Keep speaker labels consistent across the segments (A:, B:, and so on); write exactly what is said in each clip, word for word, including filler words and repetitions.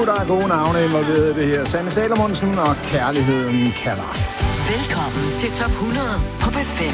A: der er gode navne involveret i det her. Sanne Salomonsen og Kærligheden kalder.
B: Velkommen til Top hundrede på B fem.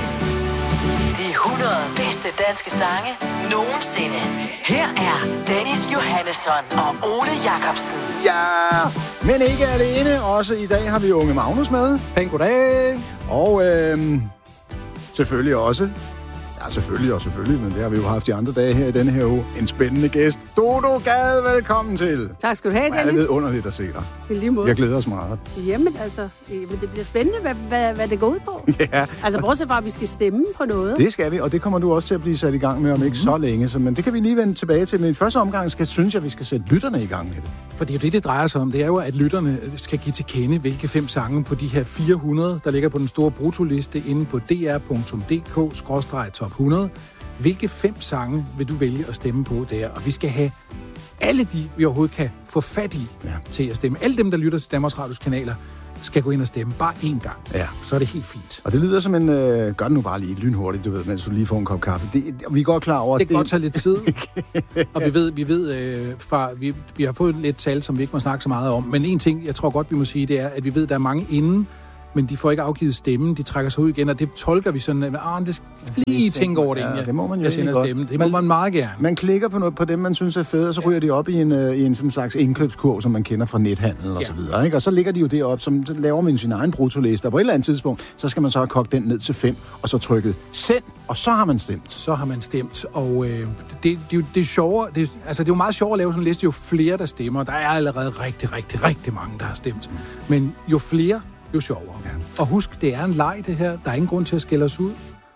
B: De hundrede bedste danske sange nogensinde. Her er Dennis Johannesson og Ole Jacobsen.
A: Ja, men ikke alene. Også i dag har vi unge Magnus med.
C: Pæn goddag.
A: Og øhm, selvfølgelig også... Ja, selvfølgelig og selvfølgelig, men det har vi jo haft de andre dage her i denne her uge. En spændende gæst. Dodo Gade, velkommen til.
D: Tak skal du have, Dennis.
A: Det er lidt underligt at se dig.
D: I lige måde.
A: Jeg glæder os meget.
D: Jamen altså, det bliver spændende, hvad, hvad, hvad det går ud på.
A: Ja.
D: Altså, bortset fra, at vi skal stemme på noget.
A: Det skal vi, og det kommer du også til at blive sat i gang med om ikke mm. så længe. Så, men det kan vi lige vende tilbage til. Men i første omgang skal, synes jeg, vi skal sætte lytterne i gang med det.
C: For det er jo det, det drejer sig om. Det er jo, at lytterne skal give til kende, hvilke fem sange på de her fire hundrede, der ligger på den store brutoliste inde på d r punktum d k skråstreg top hundrede. Hvilke fem sange vil du vælge at stemme på der? Og vi skal have alle de, vi overhovedet kan få fat i ja. til at stemme. Alle dem, der lytter til Danmarks Radios kanaler, skal gå ind og stemme bare én gang. Ja. Så er det helt fint.
A: Og det lyder som en... Øh, gør det nu bare lige lynhurtigt, du ved, mens du lige får en kop kaffe. Det, vi er godt klar over...
C: Det kan godt tage lidt tid. Og vi ved, vi ved øh, fra, vi, vi har fået lidt tal, som vi ikke må snakke så meget om. Men en ting, jeg tror godt, vi må sige, det er, at vi ved, at der er mange inden, men de får ikke afgivet stemmen, de trækker sig ud igen, og det tolker vi sådan, at ah, det skal lige tænke over det, ja,
A: ja, det må man jo
C: jeg sender stemmen. Det må
A: man,
C: man meget gerne.
A: Man klikker på noget på dem, man synes er fedt, og så ryger ja. de op i en, uh, i en sådan slags indkøbskurv, som man kender fra nethandel og ja. så videre. Ikke? Og så ligger de jo deroppe, som så laver man sin egen brutoliste, og på et eller andet tidspunkt, så skal man så have kogt den ned til fem, og så trykket send, og så har man stemt.
C: Så har man stemt, og øh, det, det, det, det er sjovere, det, altså det er jo meget sjovere at lave sådan en liste, jo flere der stemmer. Der er allerede rigtig, rigtig, rigtig mange, der har stemt. Mm. Men jo flere, jo sjovere. Ja. Og husk, det er en leg, det her. Der er ingen grund til at skælde os ud.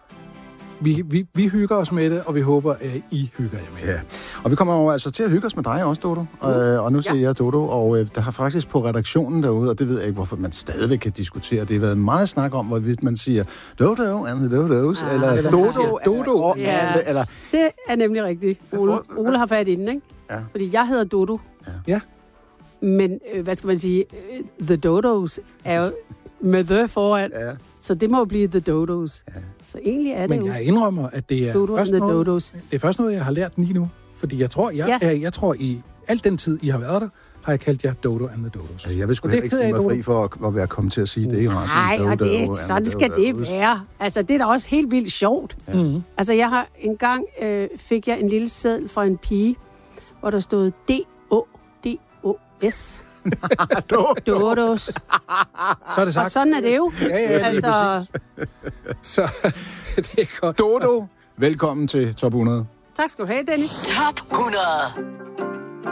C: Vi, vi, vi hygger os med det, og vi håber, at I hygger jer med det.
A: Ja. Og vi kommer jo altså til at hygge os med dig også, Dodo. Mm. Øh, og nu siger ja. jeg Dodo, og øh, der har faktisk på redaktionen derude, og det ved jeg ikke, hvorfor man stadigvæk kan diskutere. Det har været meget snak om, hvorvidt man siger Dodo and the Dodos, ah, eller, eller Dodo, Dodo og
D: ja.
A: and the, eller...
D: Det er nemlig rigtigt. Ole, Ole har fat i den, ikke? Ja. Fordi jeg hedder Dodo.
C: Ja. ja.
D: Men, øh, hvad skal man sige, The Dodos er jo med the foran, ja. så det må jo blive The Dodos. Ja. Så egentlig er det
C: Men
D: jo...
C: Men jeg indrømmer, at det er,
D: Dodo
C: først
D: the
C: noget,
D: Dodos.
C: det er først noget, jeg har lært lige nu. Fordi jeg tror, jeg, ja. jeg, jeg tror i al den tid, I har været der, har jeg kaldt jer Dodo and the Dodos.
A: Altså, jeg vil sgu ikke sige mig fri for at, at være kommet til at sige det i radioen.
D: Nej, og det, sådan skal det være. Altså, det er da også helt vildt sjovt. Ja. Mm-hmm. Altså, jeg har engang øh, fik jeg en lille seddel fra en pige, hvor der stod D O D O S. Dodos.
C: Så er det sagt.
D: Og sådan er det jo.
C: Ja, ja,
D: altså...
C: Så det er godt.
A: Dodo, velkommen til Top hundrede.
D: Tak skal du have, Dennis.
B: Top hundrede.